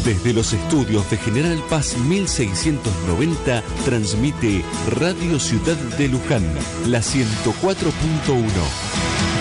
Desde los estudios de General Paz 1690 transmite Radio Ciudad de Luján, la 104.1.